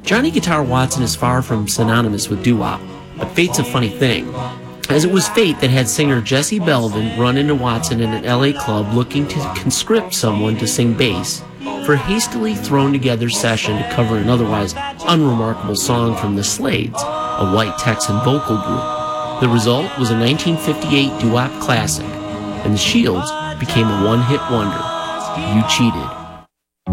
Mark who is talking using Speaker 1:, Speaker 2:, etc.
Speaker 1: Johnny Guitar Watson is far from synonymous with doo-wop, but fate's a funny thing, as it was fate that had singer Jesse Belvin run into Watson in an LA club looking to conscript someone to sing bass for a hastily thrown together session to cover an otherwise unremarkable song from the Slades, a white Texan vocal group. The result was a 1958 doo-wop classic, and the Shields became a one-hit wonder. You Cheated.